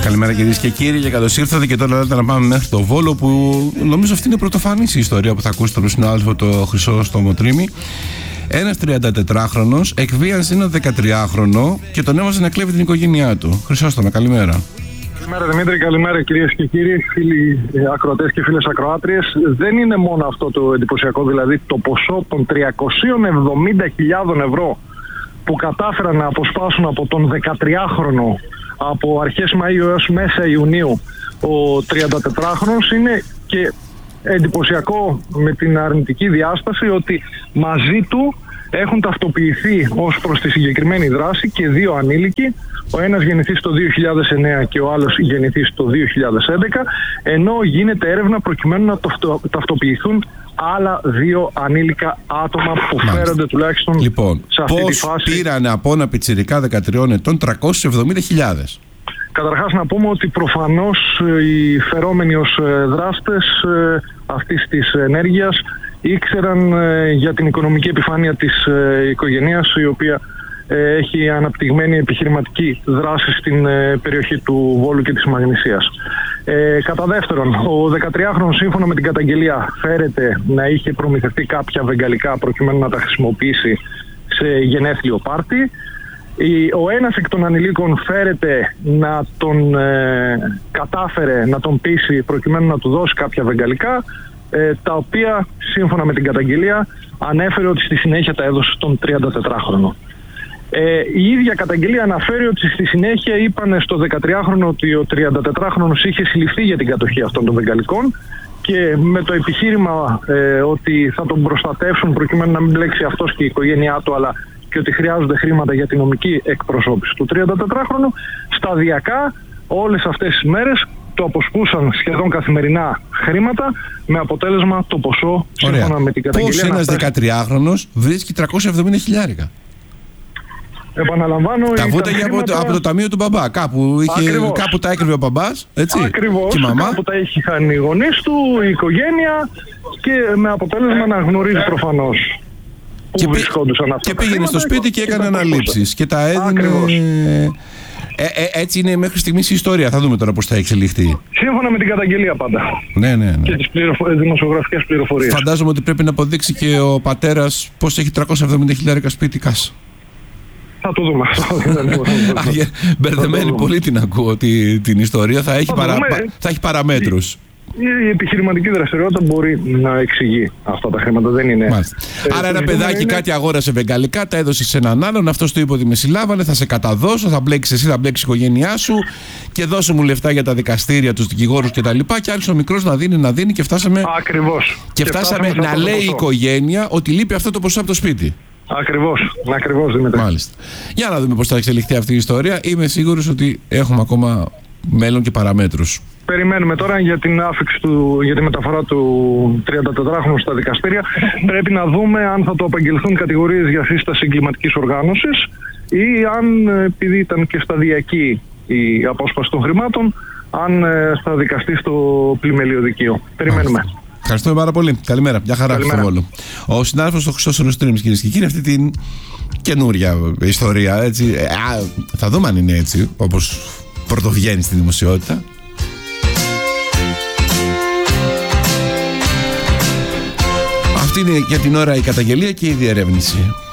Καλημέρα κυρίες και κύριοι, και καλώς ήρθατε. Και τώρα να πάμε μέχρι το Βόλο, που νομίζω αυτή είναι πρωτοφανής η ιστορία που θα ακούσετε από τον συνάδελφο το Χρυσό στο Μοτρίμι. Ένας 34χρονος εκβίασε ένα 13χρονο και τον έβαζε να κλέβει την οικογένειά του. Χρυσόστομα, καλημέρα. Καλημέρα Δημήτρη, καλημέρα κυρίες και κύριοι, φίλοι ακροατές και φίλες ακροάτριες. Δεν είναι μόνο αυτό το εντυπωσιακό, δηλαδή το ποσό των 370.000 ευρώ που κατάφεραν να αποσπάσουν από τον 13χρονο από αρχές Μαΐου έως μέσα Ιουνίου ο 34χρονος, είναι και εντυπωσιακό με την αρνητική διάσταση ότι μαζί του έχουν ταυτοποιηθεί ως προς τη συγκεκριμένη δράση και δύο ανήλικοι, ο ένας γεννηθής το 2009 και ο άλλος γεννηθής το 2011, ενώ γίνεται έρευνα προκειμένου να ταυτοποιηθούν άλλα δύο ανήλικα άτομα που φέρονται τουλάχιστον σε αυτή τη φάση. Πώς πήρανε από ένα πιτσιρικά 13 ετών 370.000? Καταρχάς να πούμε ότι προφανώς οι φερόμενοι ως δράστες αυτής της ενέργειας ήξεραν για την οικονομική επιφάνεια της οικογένειας, η οποία έχει αναπτυγμένη επιχειρηματική δράση στην περιοχή του Βόλου και της Μαγνησίας. Κατά δεύτερον, ο 13χρονος σύμφωνα με την καταγγελία φέρεται να είχε προμηθευτεί κάποια βεγγαλικά προκειμένου να τα χρησιμοποιήσει σε γενέθλιο πάρτι. Ο ένας εκ των ανηλίκων φέρεται να τον κατάφερε να τον πείσει προκειμένου να του δώσει κάποια βεγγαλικά, τα οποία σύμφωνα με την καταγγελία ανέφερε ότι στη συνέχεια τα έδωσε στον 34χρονο. Η ίδια καταγγελία αναφέρει ότι στη συνέχεια είπαν στο 13χρονο ότι ο 34χρονος είχε συλληφθεί για την κατοχή αυτών των βεγγαλικών και με το επιχείρημα ότι θα τον προστατεύσουν προκειμένου να μην μπλέξει αυτός και η οικογένειά του, αλλά και ότι χρειάζονται χρήματα για την νομική εκπροσώπηση του 34χρονου, σταδιακά όλες αυτές τις μέρες το αποσπούσαν σχεδόν καθημερινά χρήματα, με αποτέλεσμα το ποσό σύμφωνα με την καταγγελία. Πώς ένας 13χρονος βρίσκει 370.000? Επαναλαμβάνω, τα βούταγε από το ταμείο του μπαμπά. Κάπου τα έκρυβε ο μπαμπάς, έτσι. Ακριβώς. Κάπου τα είχαν οι γονείς του, η οικογένεια, και με αποτέλεσμα να γνωρίζει προφανώς που βρισκόντουσαν αυτά. Και πήγαινε στο σπίτι και έκανε αναλήψεις και τα έδινε. Έτσι είναι μέχρι στιγμής η ιστορία. Θα δούμε τώρα πώς θα εξελιχθεί. Σύμφωνα με την καταγγελία πάντα. Ναι. Και τις δημοσιογραφικές πληροφορίες. Φαντάζομαι ότι πρέπει να αποδείξει και ο πατέρας πώς έχει 370.000 σπίτι κάσα. Θα το δούμε. Μπερδεμένη πολύ την ακούω την ιστορία. Θα έχει παραμέτρους. Η επιχειρηματική δραστηριότητα μπορεί να εξηγεί αυτά τα χρήματα. Δεν είναι. Άρα ένα παιδάκι κάτι αγόρασε βεγγαλικά, τα έδωσε σε έναν άλλον. Αυτός του είπε ότι με συλλάβανε, θα σε καταδώσω, θα μπλέξεις εσύ, θα μπλέξεις η οικογένειά σου και δώσε μου λεφτά για τα δικαστήρια, τους δικηγόρους κτλ. Και άρχισε ο μικρός να δίνει και φτάσαμε. Ακριβώς. Και φτάσαμε να λέει η οικογένεια ότι λείπει αυτό το ποσό από το σπίτι. Ακριβώς Δημήτρη. Μάλιστα. Για να δούμε πώς θα εξελιχθεί αυτή η ιστορία. Είμαι σίγουρος ότι έχουμε ακόμα μέλλον και παραμέτρους. Περιμένουμε τώρα για την άφιξη για τη μεταφορά του 34χρονου στα δικαστήρια. Πρέπει να δούμε αν θα του απαγγελθούν κατηγορίες για σύσταση εγκληματικής οργάνωσης ή αν, επειδή ήταν και σταδιακή η απόσπαση των χρημάτων, αν θα δικαστεί στο πλημελιωδικείο. Περιμένουμε. Ευχαριστούμε πάρα πολύ. Καλημέρα. Γεια χαρά στο Βόλο. Ο συνάδελφος του Χρυσό Στρίμης, κυρίες και κύριοι, αυτή την καινούρια ιστορία. Έτσι. Θα δούμε αν είναι έτσι, όπως πρωτοβγαίνει στη δημοσιότητα. Αυτή είναι για την ώρα η καταγγελία και η διερεύνηση.